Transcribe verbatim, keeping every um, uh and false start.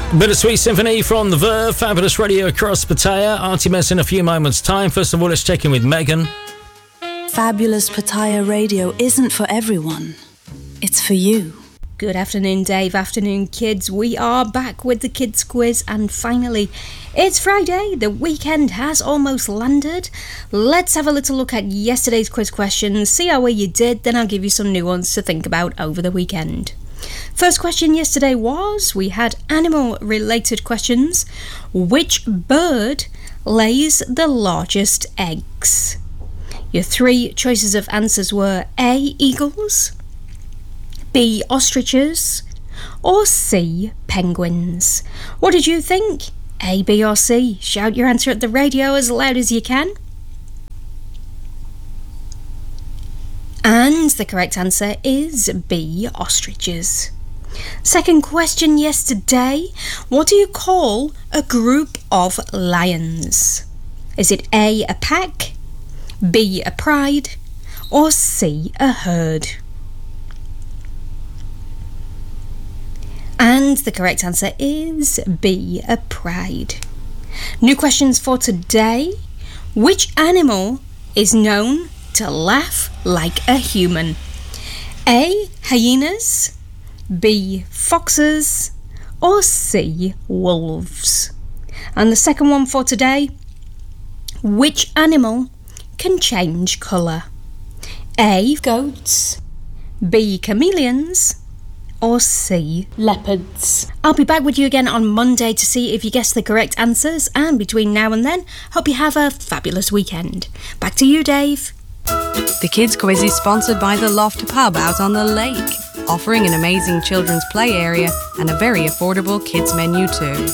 Bit of Sweet Symphony from The Verve, Fabulous Radio across Pattaya. Artie Mess in a few moments' time. First of all, let's check in with Megan. Fabulous Pattaya Radio isn't for everyone. It's for you. Good afternoon, Dave. Afternoon, kids. We are back with the kids quiz, and finally, it's Friday. The weekend has almost landed. Let's have a little look at yesterday's quiz questions, see how well you did, then I'll give you some new ones to think about over the weekend. First question yesterday was, we had animal-related questions. Which bird lays the largest eggs? Your three choices of answers were A, eagles, B, ostriches, or C, penguins. What did you think? A, B or C? Shout your answer at the radio as loud as you can. And the correct answer is B, ostriches. Second question yesterday, what do you call a group of lions? Is it A, a pack, B, a pride, or C, a herd? And the correct answer is B, a pride. New questions for today. Which animal is known to laugh like a human? A, hyenas, B, foxes, or C, wolves? And the second one for today. Which animal can change colour? A, goats, B, chameleons, or C, leopards? I'll be back with you again on Monday to see if you guessed the correct answers, and between now and then, hope you have a fabulous weekend. Back to you, Dave. The Kids Quiz is sponsored by The Loft Pub out on the lake, offering an amazing children's play area and a very affordable kids menu too.